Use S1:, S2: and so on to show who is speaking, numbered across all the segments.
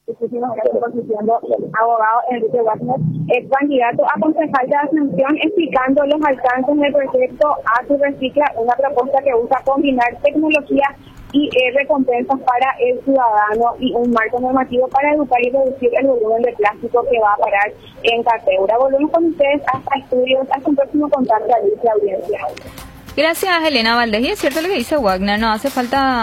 S1: Muchísimas gracias por su tiempo, abogado Enrique Wagner, ex candidato a concejal de Asunción, explicando los alcances del proyecto ASU Recicla, una propuesta que busca combinar tecnología y recompensas para el ciudadano y un marco normativo para educar y reducir el volumen de plástico que va a parar en Cateura. Volvemos con ustedes hasta estudios, hasta un próximo contacto a la audiencia.
S2: Gracias, Elena Valdés. Y es cierto lo que dice Wagner, nos hace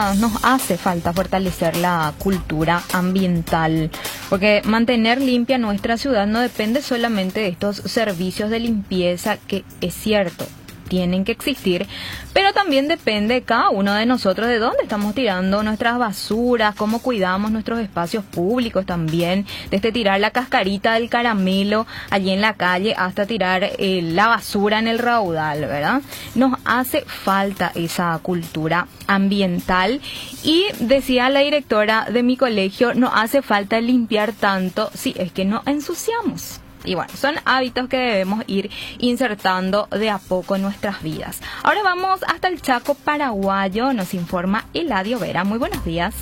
S2: falta fortalecer la cultura ambiental, porque mantener limpia nuestra ciudad no depende solamente de estos servicios de limpieza, que es cierto, tienen que existir, pero también depende de cada uno de nosotros, de dónde estamos tirando nuestras basuras, cómo cuidamos nuestros espacios públicos también, desde tirar la cascarita del caramelo allí en la calle hasta tirar la basura en el raudal, ¿verdad? Nos hace falta esa cultura ambiental y decía la directora de mi colegio, no hace falta limpiar tanto si es que no ensuciamos. Y bueno, son hábitos que debemos ir insertando de a poco en nuestras vidas. Ahora vamos hasta el Chaco paraguayo, nos informa Eladio Vera. Muy buenos días.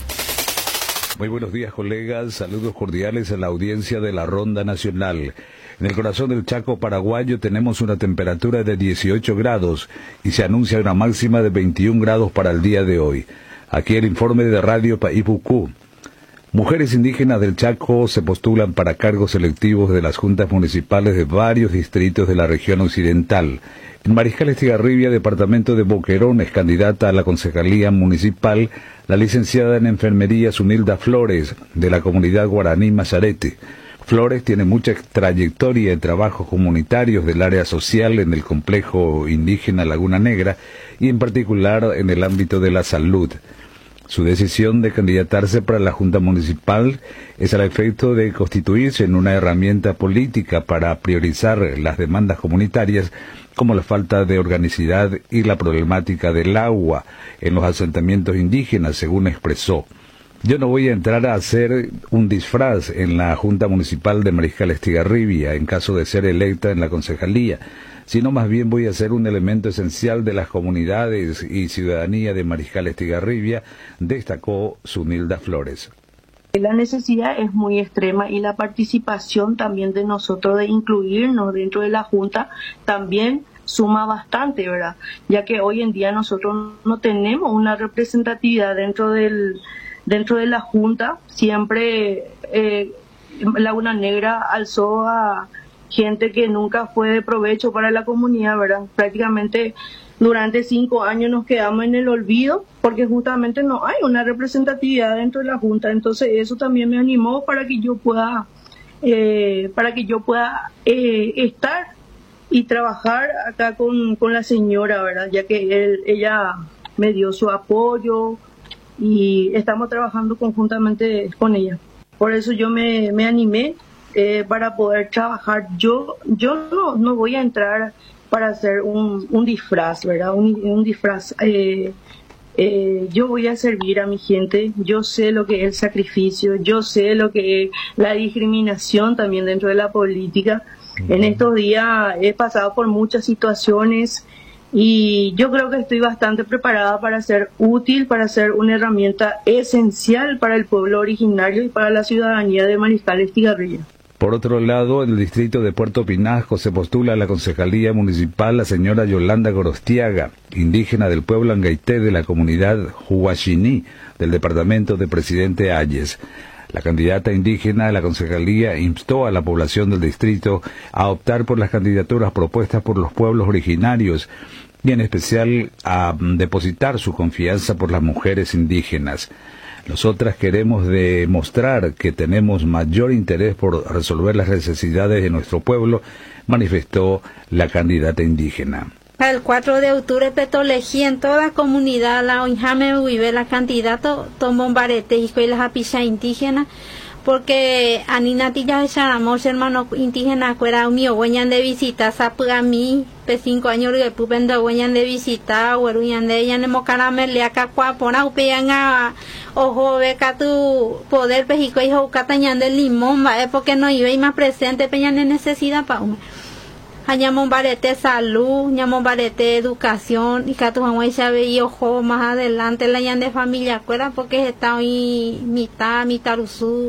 S3: Muy buenos días, colegas. Saludos cordiales a la audiencia de la Ronda Nacional. En el corazón del Chaco paraguayo tenemos una temperatura de 18 grados y se anuncia una máxima de 21 grados para el día de hoy. Aquí el informe de Radio Paipucú. Mujeres indígenas del Chaco se postulan para cargos selectivos de las juntas municipales de varios distritos de la región occidental. En Mariscal Estigarribia, departamento de Boquerón, es candidata a la concejalía municipal la licenciada en enfermería Zunilda Flores, de la comunidad guaraní Mazarete. Flores tiene mucha trayectoria en trabajos comunitarios del área social en el complejo indígena Laguna Negra y en particular en el ámbito de la salud. Su decisión de candidatarse para la Junta Municipal es al efecto de constituirse en una herramienta política para priorizar las demandas comunitarias como la falta de organicidad y la problemática del agua en los asentamientos indígenas, según expresó. Yo no voy a entrar a hacer un disfraz en la Junta Municipal de Mariscal Estigarribia en caso de ser electa en la concejalía, sino más bien voy a ser un elemento esencial de las comunidades y ciudadanía de Mariscal Estigarribia, destacó Zunilda Flores.
S4: La necesidad es muy extrema y la participación también de nosotros de incluirnos dentro de la Junta también suma bastante, ¿verdad? Ya que hoy en día nosotros no tenemos una representatividad dentro de la Junta. Siempre Laguna Negra alzó a gente que nunca fue de provecho para la comunidad, ¿verdad? Prácticamente durante 5 años nos quedamos en el olvido porque justamente no hay una representatividad dentro de la Junta. Entonces eso también me animó para que yo pueda estar y trabajar acá con la señora, ¿verdad? Ya que ella me dio su apoyo y estamos trabajando conjuntamente con ella. Por eso yo me animé para poder trabajar. Yo no voy a entrar para hacer un disfraz, ¿verdad? Un disfraz. Yo voy a servir a mi gente. Yo sé lo que es el sacrificio, yo sé lo que es la discriminación también dentro de la política. En estos días he pasado por muchas situaciones y yo creo que estoy bastante preparada para ser útil, para ser una herramienta esencial para el pueblo originario y para la ciudadanía de Mariscal Estigarribia.
S3: Por otro lado, en el distrito de Puerto Pinasco se postula a la concejalía municipal la señora Yolanda Gorostiaga, indígena del pueblo Angaité de la comunidad Huachiní del departamento de Presidente Ayes. La candidata indígena de la concejalía instó a la población del distrito a optar por las candidaturas propuestas por los pueblos originarios y en especial a depositar su confianza por las mujeres indígenas. Nosotras queremos demostrar que tenemos mayor interés por resolver las necesidades de nuestro pueblo, manifestó la candidata indígena.
S5: El 4 de octubre Petolejí en toda la comunidad, la Oinjame vive la candidata tomó un barete y fue la picha indígena, porque aninatilla de Charamor, hermano indígena, fuera mío, hueñan de visita, sapugami, pe 5 años de pupendo, hueñan de visita, hueruñan de ella, nemo caramele, acá cuapona, upeanga, ojo, beca tu poder, pejico, hijo, catañan de limón, va, porque no iba y más presente, peñan de necesidad, pa' un. Ñamon barete salud, ñamon barete educación, y que tu mamá ya veía ojo más adelante la yan de familia, acuerda porque está hoy mitad,